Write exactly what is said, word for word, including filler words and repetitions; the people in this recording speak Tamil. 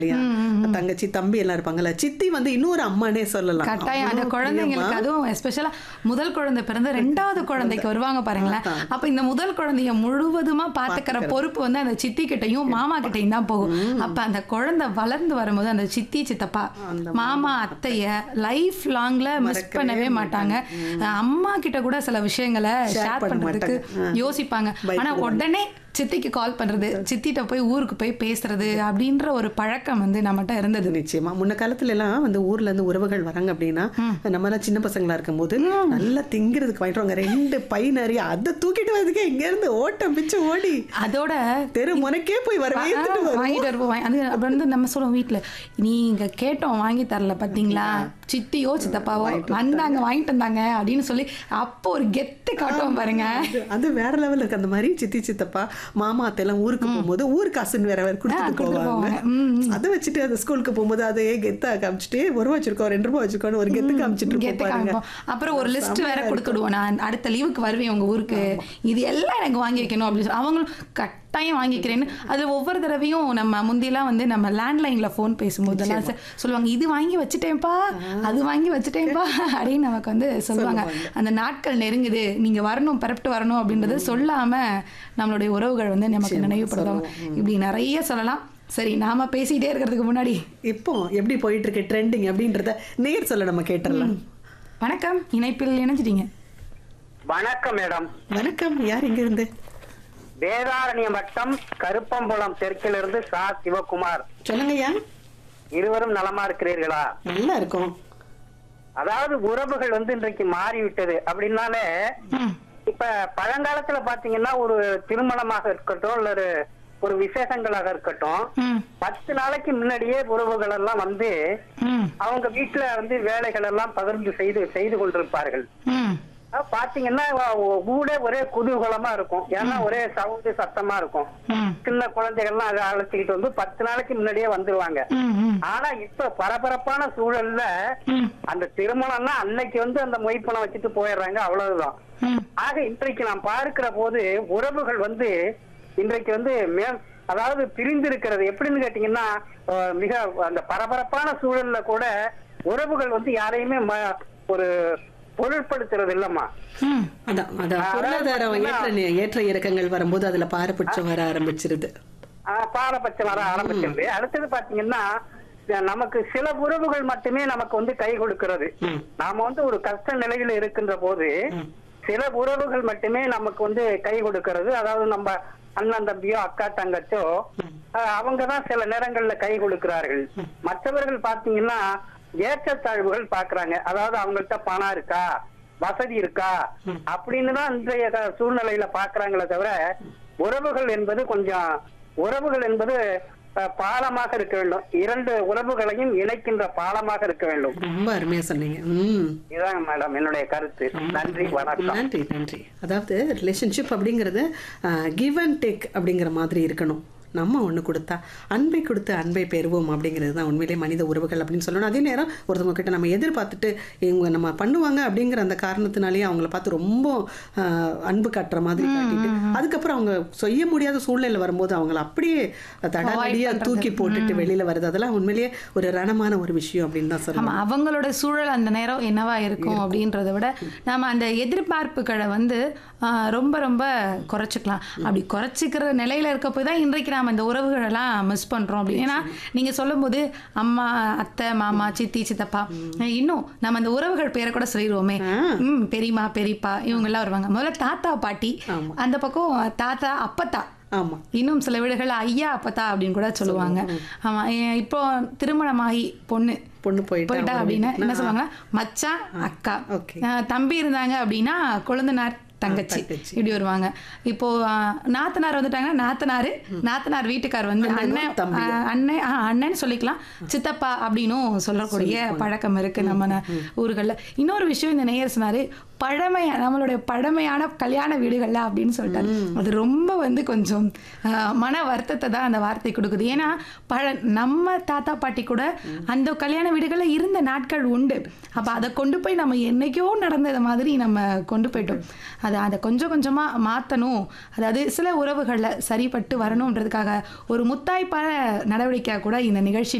இல்லையா? தங்கச்சி தம்பி எல்லாம் இருப்பாங்கல்ல, சித்தி வந்து இன்னொரு அம்மானே சொல்லலாம். கட்டாயம் அந்த அவ்வளோ குழந்தைங்களுக்கு பிரியமா. அதுவும் எஸ்பெஷலா முதல் குழந்தை பிறந்து ரெண்டாவது குழந்தைக்கு வருவாங்க பாருங்களேன். அப்ப இந்த முதல் குழந்தைய முழுவதுமா பாத்துக்கிற பொறுப்பு வந்து அந்த சித்தி கிட்டையும் மாமா கிட்டையும் தான் போகும். அப்ப அந்த குழந்தை வளர்ந்து வரும்போது அந்த சித்தி சித்தப்பா மாமா அத்தைய லைஃப் லாங்ல மிஸ் பண்ணவே மாட்டாங்க. அம்மா கிட்ட கூட சில விஷயங்களை ஷேர் பண்ண பண்றதுக்கு யோசிப்பாங்க. ஆனா உடனே சித்திக்கு கால் பண்றது, சித்திட்ட போய் ஊருக்கு போய் பேசுறது அப்படின்ற ஒரு பழக்கம் வந்து நம்மகிட்ட இருந்தது. நிச்சயமா முன்ன காலத்துல எல்லாம் வந்து ஊர்ல இருந்து உறவுகள் வராங்க அப்படின்னா நம்ம எல்லாம் சின்ன பசங்களா இருக்கும் போது நல்லா திங்கிறதுக்கு வாங்கிட்டு வாங்க, ரெண்டு பை நிறைய அதை தூக்கிட்டு வரதுக்கே இங்க இருந்து ஓட்டம் பிச்சு ஓடி அதோட தெரு முனைக்கே போய் வரவே வாங்கிட்டு வருவோம். அது அப்ப வந்து நம்ம சொல்லுவோம் வீட்டுல, நீங்க கேட்டோம் வாங்கி தரல பாத்தீங்களா, சித்தியோ சித்தப்பாவோ வந்தாங்க வாங்கிட்டு வந்தாங்க அப்படின்னு சொல்லி அப்போ ஒரு கெத்து காட்டுவோம் பாருங்க. அது வேற லெவல் இருக்கு. அந்த மாதிரி சித்தி சித்தப்பா மாமா அத்தை எல்லாம் ஊருக்கு போகும்போது ஊர் காசுன்னு வேற வேற கொடுத்துட்டு போவாங்க. அதை வச்சுட்டு அந்த ஸ்கூலுக்கு போகும்போது அதே கெத்தா காமிச்சிட்டு ஒரு ரூபா வச்சிருக்கோம் ரெண்டு ரூபா வச்சிருக்கோம் ஒரு கெத்து காமிச்சிட்டு பாருங்க. அப்புறம் ஒரு லிஸ்ட் வேற கொடுத்துடுவோம், நான் அடுத்த லீவுக்கு வருவேன் உங்க ஊருக்கு, இது எல்லாம் எனக்கு வாங்கி வைக்கணும் அப்படின்னு சொல்லி அவங்களும் கட்டாயம் வாங்கிக்கிறேன்னு. அது ஒவ்வொரு தடவையும் நம்ம முந்தியெல்லாம் வந்து நம்ம லேண்ட்லைன்ல போன் பேசும்போதெல்லாம் சொல்லுவாங்க, இது வாங்கி வச்சுட்டேன்ப்பா அது வாங்கி வச்சுட்டேன்ப்பா அப்படின்னு நமக்கு வந்து சொல்லுவாங்க. அந்த நாட்கள் நெருங்குது, நீங்க வரணும் பரப்பிட்டு வரணும் அப்படின்றது சொல்லாம நம்மளுடைய உறவுகள் வந்து நமக்கு நினைவுபடுத்துவாங்க. இப்படி நிறைய சொல்லலாம். சரி, நாம பேசிட்டே இருக்கிறதுக்கு முன்னாடி இப்போ எப்படி போயிட்டு இருக்கு ட்ரெண்டிங் அப்படின்றத நேர் சொல்ல நம்ம கேட்டுடலாம். வணக்கம், இணைப்பில் இணைஞ்சிட்டீங்க. வணக்கம் மேடம். வணக்கம், யார் இங்க இருந்து? வேதாரண்ய வட்டம் கருப்பம்புலம் தெற்கிலிருந்து சா சிவகுமார். சொல்லுங்கய்யா. இருவரும் நலமா இருக்கிறீர்களா? நல்லா இருக்கும். அதாவது உறவுகள் வந்து இன்றைக்கு மாறிவிட்டது அப்படின்னாலே, இப்ப பழங்காலத்துல பாத்தீங்கன்னா ஒரு திருமணமாக இருக்கட்டும் இல்ல ஒரு ஒரு விசேஷங்களாக இருக்கட்டும், பத்து நாளைக்கு முன்னாடியே உறவுகள் எல்லாம் வந்து அவங்க வீட்டுல வந்து வேலைகள் எல்லாம் பகிர்ந்து செய்து செய்து கொண்டிருப்பார்கள். பாத்தீங்கன்னா ஊட ஒரே குதூகலமா இருக்கும். ஏன்னா ஒரே சவுண்டு சத்தமா இருக்கும். சின்ன குழந்தைகள்லாம் அதை அழைச்சிக்கிட்டு வந்து பத்து நாளைக்கு முன்னாடியே வந்துருவாங்க. ஆனா இப்ப பரபரப்பான சூழல்ல அந்த திருமணம்னா அன்னைக்கு வந்து அந்த மொய்ப்பணம் வச்சுட்டு போயிடுறாங்க, அவ்வளவுதான். ஆக இன்றைக்கு நாம் பார்க்கிற போது உறவுகள் வந்து இன்றைக்கு வந்து மே அதாவது பிரிந்திருக்கிறது. எப்படின்னு கேட்டீங்கன்னா, மிக அந்த பரபரப்பான சூழல்ல கூட உறவுகள் வந்து யாரையுமே ஒரு பொருட்படுத்துறது இல்லம்மா. அதான் அதான் பொருளாதார ஏற்ற ஏற்ற இறக்கங்கள் வரும்போது அதுல பாரபட்சம் வர ஆரம்பிச்சிருது. பாரபட்சம் வர ஆரம்பிச்சிருது. அடுத்தது பாத்தீங்கன்னா, நமக்கு சில உறவுகள் மட்டுமே நமக்கு வந்து கை கொடுக்கிறது. நாம வந்து ஒரு கஷ்ட நிலையில இருக்கின்ற போது சில உறவுகள் மட்டுமே நமக்கு வந்து கை கொடுக்கிறது. அதாவது நம்ம அண்ணன் தம்பியோ அக்கா தங்கச்சோ அவங்கதான் சில நேரங்கள்ல கை கொடுக்கிறார்கள். மற்றவர்கள் பாத்தீங்கன்னா ஏற்றத்தாழ்வுகள் பாக்குறாங்க. அதாவது அவங்கள்ட்ட பணம் இருக்கா, வசதி இருக்கா அப்படின்னு தான் இன்றைய சூழ்நிலையில பாக்குறாங்களே தவிர, உறவுகள் என்பது கொஞ்சம் உறவுகள் என்பது பாலமாக இருக்க வேண்டும். இரண்டு உறவுகளையும் இணைக்கின்ற பாலமாக இருக்க வேண்டும். ரொம்ப அருமையா சொன்னீங்க. இதான் மேடம் என்னுடைய கருத்து. நன்றி, வணக்கம். நன்றி நன்றி. அதாவது ரிலேஷன்ஷிப் அப்படிங்கிறது கிவ் அண்ட் டேக் அப்படிங்கிற மாதிரி இருக்கணும். நம்ம ஒன்று கொடுத்தா அன்பை கொடுத்து அன்பை பெறுவோம் அப்படிங்கிறது தான் உண்மையிலே மனித உறவுகள் அப்படின்னு சொல்லணும். அதே நேரம் ஒருத்தவங்க கிட்ட நம்ம எதிர்பார்த்துட்டு இவங்க நம்ம பண்ணுவாங்க அப்படிங்கிற அந்த காரணத்தினாலேயே அவங்கள பார்த்து ரொம்ப அன்பு காட்டுற மாதிரி காட்டிட்டு அதுக்கப்புறம் அவங்க செய்ய முடியாத சூழ்நிலை வரும்போது அவங்கள அப்படியே தடாலடியா தூக்கி போட்டுட்டு வெளியில வருது. அதெல்லாம் உண்மையிலேயே ஒரு ரணமான ஒரு விஷயம் அப்படின்னு தான் சொல்லணும். அவங்களோட சூழல் அந்த நேரம் என்னவா இருக்கும் அப்படின்றத விட நம்ம அந்த எதிர்பார்ப்புகளை வந்து ரொம்ப ரொம்ப குறைச்சிக்கலாம். அப்படி குறைச்சிக்கிற நிலையில இருக்க போய் தான் இன்றைக்கு நம்ம இந்த உறவுகள் எல்லாம் மிஸ் பண்றோம். அப்படி ஏன்னா நீங்க சொல்லும் போது அம்மா அத்தை மாமா சித்தி சித்தப்பா, இன்னும் நம்ம அந்த உறவுகள் பேரை கூட சொல்லிடுவோமே, ம் பெரியம்மா பெரியப்பா இவங்க எல்லாம் வருவாங்க. முதல்ல தாத்தா பாட்டி, அந்த பக்கம் தாத்தா அப்பத்தா, இன்னும் சில வீடுகள் ஐயா அப்பத்தா அப்படின்னு கூட சொல்லுவாங்க. ஆமா, இப்போ திருமணமாகி பொண்ணு பொண்ணு போயிட்டா அப்படின்னா என்ன சொல்லுவாங்க, மச்சான் அக்கா, தம்பி இருந்தாங்க அப்படின்னா கொழுந்தனார் தங்கச்சி இப்படி வருவாங்க. இப்போ நாத்தனார் வந்துட்டாங்கன்னா நாத்தனாரு நாத்தனார் வீட்டுக்கார் வந்து அண்ணன் அண்ணன் அண்ணன்னு சொல்லிக்கலாம், சித்தப்பா அப்படின்னும் சொல்லக்கூடிய பழக்கம் இருக்கு நம்ம ஊர்கள்ல. இன்னொரு விஷயம் இந்த நேயர் சொன்னாரு, பழமை நம்மளுடைய பழமையான கல்யாண வீடுகள்ல அப்படின்னு சொல்லிட்டாரு. அது ரொம்ப வந்து கொஞ்சம் ஆஹ், மன வருத்தத்தை தான் அந்த வார்த்தை கொடுக்குது. ஏன்னா பழ நம்ம தாத்தா பாட்டி கூட அந்த கல்யாண வீடுகளில் இருந்த நாட்கள் உண்டு. அப்போ அதை கொண்டு போய் நம்ம என்னைக்கோ நடந்தது மாதிரி நம்ம கொண்டு போயிட்டோம். அதை அதை கொஞ்சம் கொஞ்சமாக மாற்றணும். அதாவது சில உறவுகளில் சரிப்பட்டு வரணுன்றதுக்காக ஒரு முத்தாய்ப்பான நடவடிக்கையாக கூட இந்த நிகழ்ச்சி